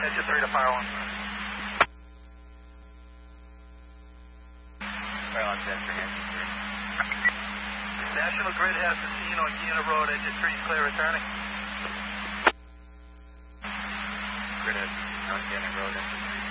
Engine 3 to fire 1. Fire 1, Century, Engine 3. National Grid has the scene on Guyana Road, Engine 3 is clear returning. Grid has the scene on Guyana Road, Engine 3.